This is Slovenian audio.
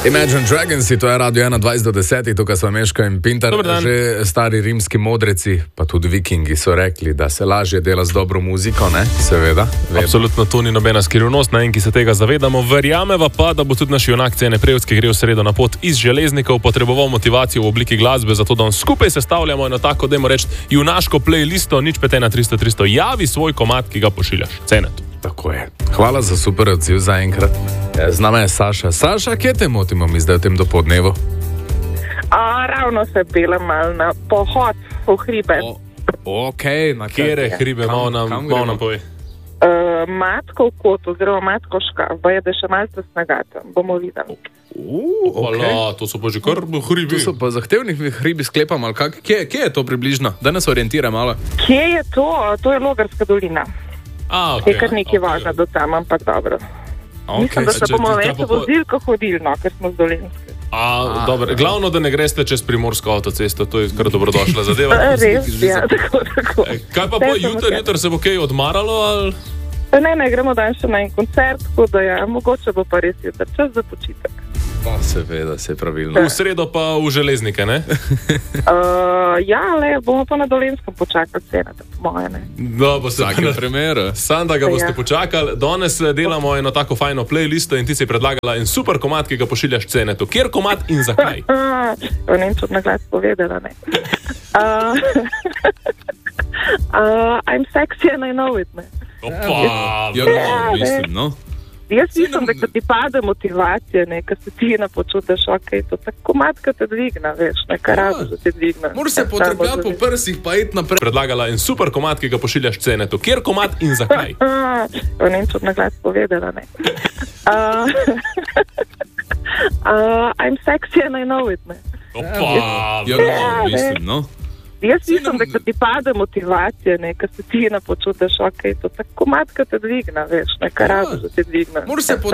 Imagine Dragons, to je Radio 21:10, tukaj smo Meško in Pintar. Že stari rimski modreci, pa tudi vikingi so rekli, da se lažje dela z dobro muziko, ne? Seveda. Absolutno, to ni nobena skrivnost, na en, ki se tega zavedamo. Verjameva pa, da bo tudi naš junak Cene Prevc, ki gre v sredo na pot iz Železnikov, potreboval motivacijo v obliki glasbe, zato da skupaj sestavljamo eno tako, dajmo reči, junaško playlisto, nič pete na 300. Javi svoj komad, ki ga pošiljaš Cenetu. Tako je. Hvala za super odziv zaenkrat. Z nama je Saša. Saša, kje te motimo mi zdaj v tem dopoldnevu? Ravno se pelem malo na pohod v hribe. Na kjere hribe? Malo nam povej. Matkov kot oziroma Matkoška, je da še malce snagata. Bomo videli. To so pa že kar hribi. To so pa zahtevnih hribi, sklepam, ali kak? Kje je to približno? Da nas orientira malo. Kje je to? To je Logarska dolina. Je kar nekaj važno do tam, ampak dobro. Mislim, da se bomo več vozili, ko hodili, ker smo z Dolenske. Dobro. Glavno, da ne greste čez Primorsko avtocesto, to je kar dobrodošla zadeva. Res, ja, tako. Kaj pa jutri se bo kaj odmaralo, ali? Ne, gremo danes še na en koncert, tako da ja, mogoče bo pa res jutri čas za počitek. Pa seveda, se je pravilno. V sredo pa v Železnike, ne? Bomo pa na Dolenskem počakali Ceneta, po moje, ne. No, bo se vsakem primeru. Sam, da ga boste počakali. Danes delamo eno tako fajno playlisto in ti si predlagala en super komad, ki ga pošiljaš Cenetu. Kjer komad in zakaj? Ne vem, če na glas povedala, ne. I'm sexy and I know it, ne. Mislim, no. Jaz mislim, da ti pade motivacija, ne, ker se ti ne počutiš, to tako matka te dvigna, veš, nekaj rado, da te dvigna. Moraš se potrebljati po prsih, pa iti naprej. Predlagala en super komad, ki ga pošiljaš Cenetu. Kjer komad in zakaj? Ne vem, če na glas povedala, ne. I'm sexy and I know it, ne. Mislim, no. Jaz mislim, da ti pade motivacija, ne, ker se ti ne počutiš, to tako matka te dvigna, veš, nekaj rado, da te dvigna. Moraš se